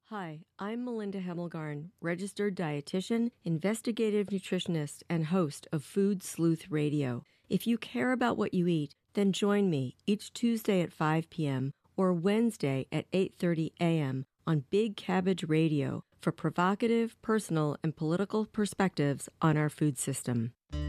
Hi, I'm Melinda Hemmelgarn, registered dietitian, investigative nutritionist, and host of Food Sleuth Radio. If you care about what you eat, then join me each Tuesday at 5 p.m. or Wednesday at 8:30 a.m. on Big Cabbage Radio for provocative, personal, and political perspectives on our food system.